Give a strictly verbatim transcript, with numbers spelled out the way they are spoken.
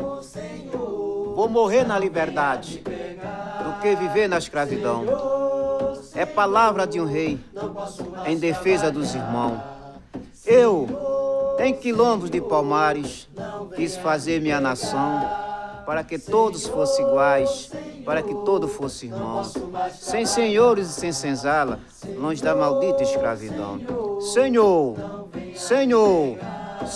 Vou morrer na liberdade do que viver na escravidão. É palavra de um rei em defesa dos irmãos. Eu, em quilombos de palmares, quis fazer minha nação para que todos fossem iguais, para que todo fosse irmão, sem senhores e sem senzala, longe da maldita escravidão. Senhor, Senhor,